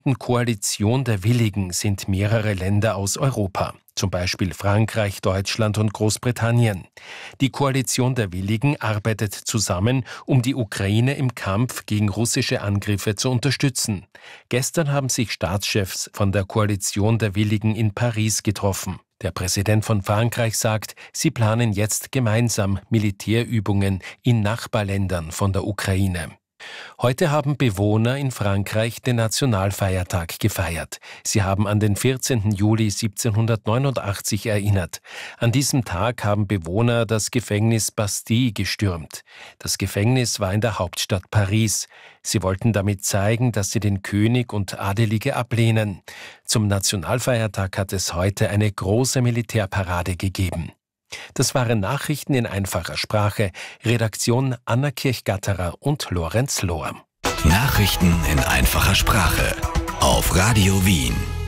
sogenannten Koalition der Willigen sind mehrere Länder aus Europa, zum Beispiel Frankreich, Deutschland und Großbritannien. Die Koalition der Willigen arbeitet zusammen, um die Ukraine im Kampf gegen russische Angriffe zu unterstützen. Gestern haben sich Staatschefs von der Koalition der Willigen in Paris getroffen. Der Präsident von Frankreich sagt, sie planen jetzt gemeinsam Militärübungen in Nachbarländern von der Ukraine. Heute haben Bewohner in Frankreich den Nationalfeiertag gefeiert. Sie haben an den 14. Juli 1789 erinnert. An diesem Tag haben Bewohner das Gefängnis Bastille gestürmt. Das Gefängnis war in der Hauptstadt Paris. Sie wollten damit zeigen, dass sie den König und Adelige ablehnen. Zum Nationalfeiertag hat es heute eine große Militärparade gegeben. Das waren Nachrichten in einfacher Sprache. Redaktion Anna Kirchgatterer und Lorenz Lohr. Nachrichten in einfacher Sprache auf Radio Wien.